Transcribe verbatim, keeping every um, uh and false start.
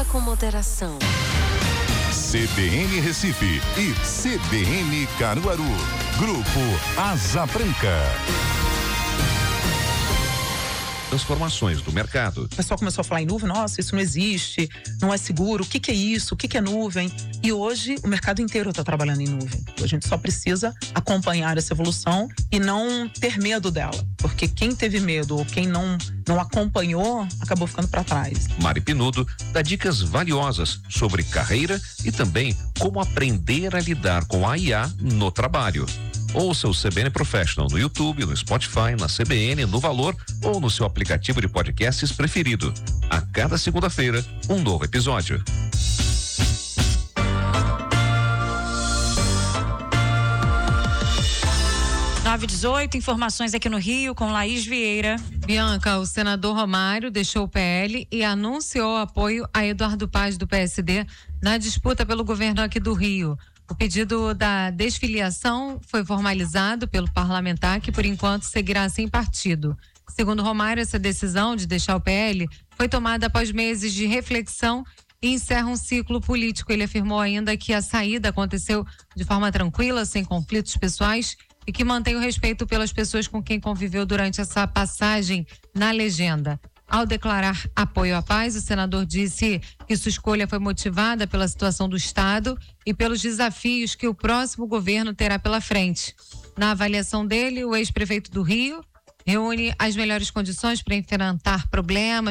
Beba com moderação. C B N Recife e C B N Caruaru. Grupo Asa Branca. Transformações do mercado. O pessoal começou a falar em nuvem, nossa, isso não existe, não é seguro, o que que é isso, o que que é nuvem? E hoje o mercado inteiro está trabalhando em nuvem. A gente só precisa acompanhar essa evolução e não ter medo dela, porque quem teve medo ou quem não, não acompanhou, acabou ficando para trás. Mari Pinudo dá dicas valiosas sobre carreira e também como aprender a lidar com a I A no trabalho. Ouça o C B N Professional no YouTube, no Spotify, na C B N, no Valor ou no seu aplicativo de podcasts preferido. A cada segunda-feira, um novo episódio. nove e dezoito, informações aqui no Rio com Laís Vieira. Bianca, o senador Romário deixou o P L e anunciou apoio a Eduardo Paz do P S D na disputa pelo governo aqui do Rio. O pedido da desfiliação foi formalizado pelo parlamentar, que por enquanto seguirá sem partido. Segundo Romário, essa decisão de deixar o P L foi tomada após meses de reflexão e encerra um ciclo político. Ele afirmou ainda que a saída aconteceu de forma tranquila, sem conflitos pessoais, e que mantém o respeito pelas pessoas com quem conviveu durante essa passagem na legenda. Ao declarar apoio à paz, o senador disse que sua escolha foi motivada pela situação do Estado e pelos desafios que o próximo governo terá pela frente. Na avaliação dele, o ex-prefeito do Rio reúne as melhores condições para enfrentar problemas